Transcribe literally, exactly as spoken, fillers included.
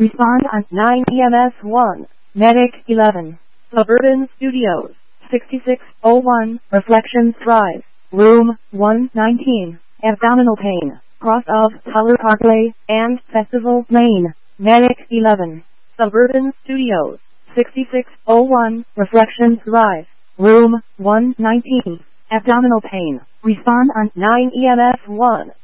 Respond on nine E M S one. Medic eleven. Suburban Studios. sixty-six oh one. Reflections Drive. Room one nineteen. Abdominal pain. Cross of Color Parkway and Festival Lane. Medic eleven. Suburban Studios. sixty-six oh one. Reflections Drive. Room one nineteen. Abdominal pain. Respond on nine E M S one.